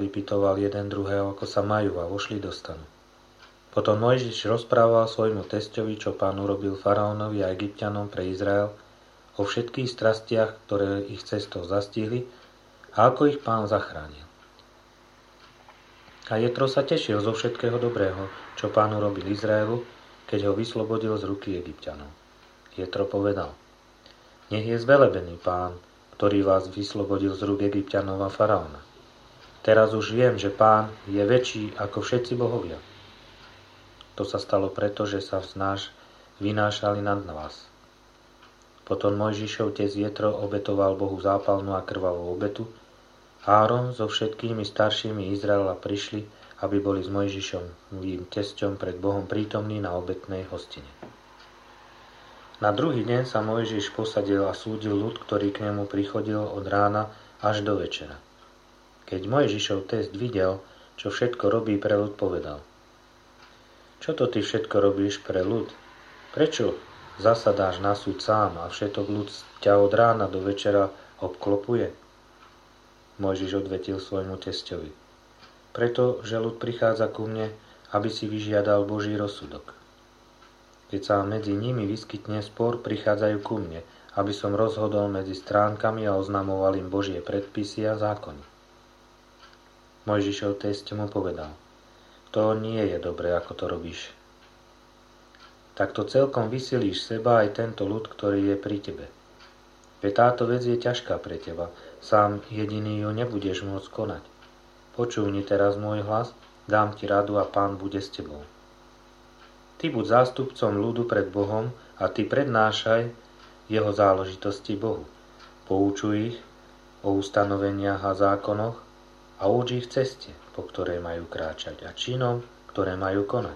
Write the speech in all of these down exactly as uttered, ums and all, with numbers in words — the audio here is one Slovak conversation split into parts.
vypytoval jeden druhého, ako sa majú, a vošli do stanu. Potom Mojžiš rozprával svojmu testovi, čo Pán urobil faraónovi a Egypťanom pre Izrael, o všetkých strastiach, ktoré ich cestou zastihli, a ako ich Pán zachránil. A Jetro sa tešil zo všetkého dobrého, čo Pán urobil Izraelu, keď ho vyslobodil z ruky Egypťanov. Jetro povedal: Nech je zvelebený Pán, ktorý vás vyslobodil z rúk Egypťanov a faraóna. Teraz už viem, že Pán je väčší ako všetci bohovia. To sa stalo preto, že sa vznáš vynášali nad vás. Potom Mojžišov tec Jetro obetoval Bohu zápalnú a krvavú obetu. Áron so všetkými staršími Izraela prišli, aby boli s Mojžišovým tesťom pred Bohom prítomní na obetnej hostine. Na druhý deň sa Mojžiš posadil a súdil ľud, ktorý k nemu prichodil od rána až do večera. Keď Mojžišov test videl, čo všetko robí pre ľud, povedal: Čo to ty všetko robíš pre ľud? Prečo zasadáš na súd sám a všetok ľud ťa od rána do večera obklopuje? Mojžiš odvetil svojmu testovi: Preto, že ľud prichádza ku mne, aby si vyžiadal Boží rozsudok. Keď sa medzi nimi vyskytne spor, prichádzajú ku mne, aby som rozhodol medzi stránkami a oznamoval im Božie predpisy a zákony. Mojžišov test mu povedal: To nie je dobré, ako to robíš. Takto celkom vysilíš seba aj tento ľud, ktorý je pri tebe. Veď táto vec je ťažká pre teba, sám jediný ju nebudeš môcť konať. Počúvni teraz môj hlas, dám ti radu a Pán bude s tebou. Ty buď zástupcom ľudu pred Bohom a ty prednášaj jeho záležitosti Bohu. Poučuj ich o ustanoveniach a zákonoch a uč ich v ceste, po ktorej majú kráčať, a činom, ktoré majú konať.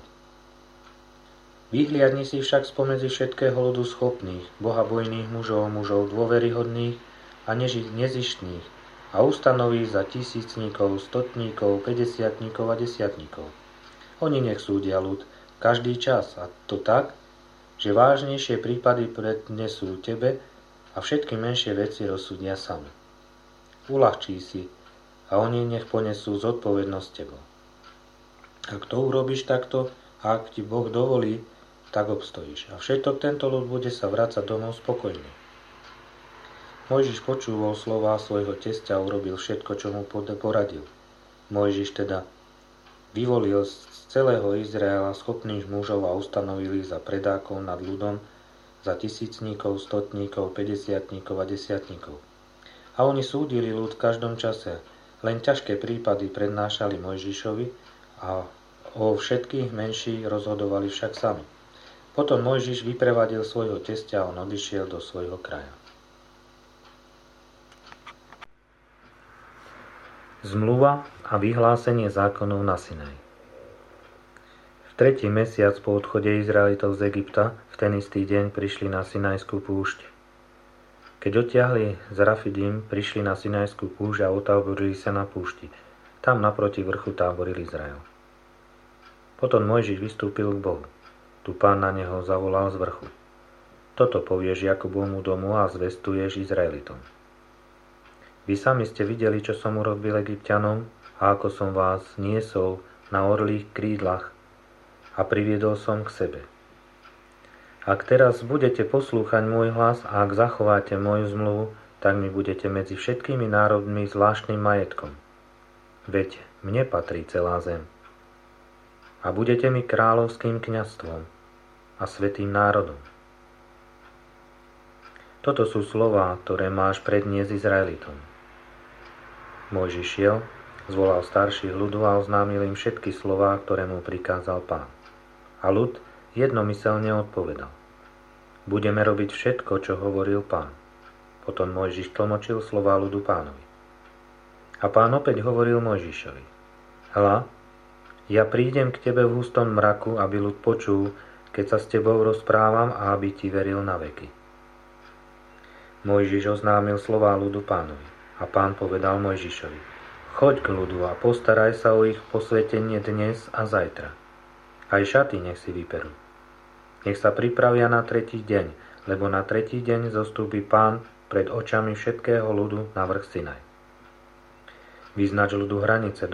Vyhliadni si však spomedzi všetkého ľudu schopných, bohabojných mužov, mužov dôveryhodných a nezištných a ustanoví za tisícníkov, stotníkov, päťdesiatníkov a desiatníkov. Oni nech súdia ľud každý čas, a to tak, že vážnejšie prípady prednesú tebe a všetky menšie veci rozsúdia sami. Uľahčí si a oni nech ponesú zodpovednosť tebou. Ak to urobíš takto, a ak ti Boh dovolí, tak obstojíš. A všetok tento ľud bude sa vrácať domov spokojne. Mojžiš počúval slová svojho tesťa a urobil všetko, čo mu poradil. Mojžiš teda vyvolil z celého Izraela schopných mužov a ustanovil ich za predákov nad ľudom, za tisícníkov, stotníkov, päťdesiatníkov a desiatníkov. A oni súdili ľud v každom čase, len ťažké prípady prednášali Mojžišovi a o všetkých menších rozhodovali však sami. Potom Mojžiš vyprevadil svojho tesťa a on odišiel do svojho kraja. Zmluva a vyhlásenie zákonov na Sinaji. V tretí mesiac po odchode Izraelitov z Egypta v ten istý deň prišli na Sinajskú púšť. Keď odtiahli z Rafidim, prišli na Sinajskú púšť a utáborili sa na púšti. Tam naproti vrchu táboril Izrael. Potom Mojžiš vystúpil k Bohu. Tu Pán na neho zavolal z vrchu: Toto povieš Jakubovmu domu a zvestuješ Izraelitom. Vy sami ste videli, čo som urobil Egypťanom a ako som vás niesol na orlých krídlach a priviedol som k sebe. Ak teraz budete poslúchať môj hlas a ak zachováte moju zmluvu, tak mi budete medzi všetkými národmi zvláštnym majetkom. Veď mne patrí celá zem. A budete mi kráľovským kňazstvom a svätým národom. Toto sú slová, ktoré máš predniesť Izraelitom. Mojžiš šiel, zvolal starších ľudu a oznámil im všetky slová, ktoré mu prikázal Pán. A ľud jednomyselne odpovedal: Budeme robiť všetko, čo hovoril Pán. Potom Mojžiš tlmočil slová ľudu Pánovi. A Pán opäť hovoril Mojžišovi: Hľa, ja prídem k tebe v hustom mraku, aby ľud počul, keď sa s tebou rozprávam, a aby ti veril na veky. Mojžiš oznámil slová ľudu Pánovi. A Pán povedal Mojžišovi: Choď k ľudu a postaraj sa o ich posvetenie dnes a zajtra. Aj šaty nech si vyperú. Nech sa pripravia na tretí deň, lebo na tretí deň zostúpi Pán pred očami všetkého ľudu na vrch Sinaj. Vyznač ľudu hranice